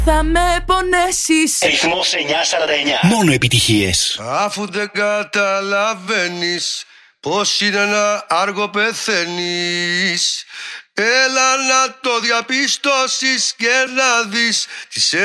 Θα με πονέσεις. Ρυθμός 949. Μόνο επιτυχίες. Αφού δεν καταλαβαίνεις πως είναι να άργο πεθαίνεις, έλα να το διαπιστώσεις και να δεις τις